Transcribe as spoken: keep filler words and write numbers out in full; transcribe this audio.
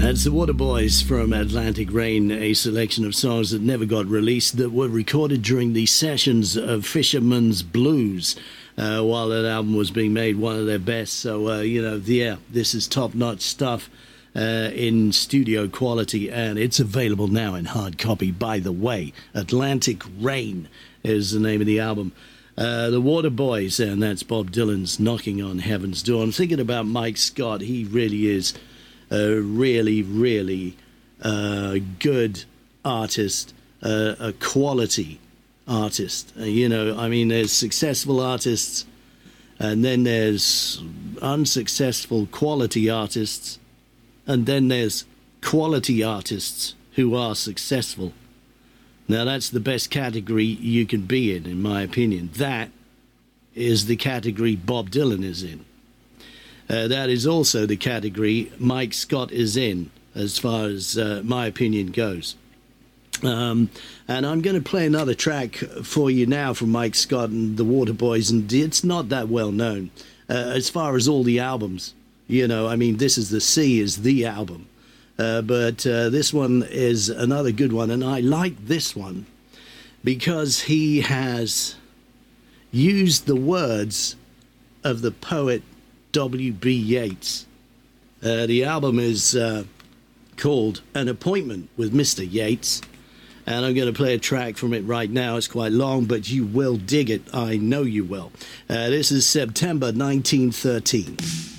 That's the Waterboys from Atlantic Rain, a selection of songs that never got released that were recorded during the sessions of Fisherman's Blues uh, while that album was being made, one of their best. So, uh, you know, yeah, this is top-notch stuff uh, in studio quality, and it's available now in hard copy, by the way. Atlantic Rain is the name of the album. Uh, the Waterboys, and that's Bob Dylan's Knocking on Heaven's Door. I'm thinking about Mike Scott. He really is a really, really uh, good artist, uh, a quality artist. Uh, you know, I mean, there's successful artists, and then there's unsuccessful quality artists, and then there's quality artists who are successful. Now, that's the best category you can be in, in my opinion. That is the category Bob Dylan is in. Uh, that is also the category Mike Scott is in, as far as uh, my opinion goes. Um, and I'm going to play another track for you now from Mike Scott and the Waterboys, and it's not that well known. Uh, as far as all the albums, you know, I mean, This Is the Sea is the album. Uh, but uh, this one is another good one, and I like this one because he has used the words of the poet W B Yeats. Uh, the album is uh, called An Appointment with Mister Yeats, and I'm going to play a track from it right now. It's quite long, but you will dig it. I know you will. Uh, this is September nineteen thirteen.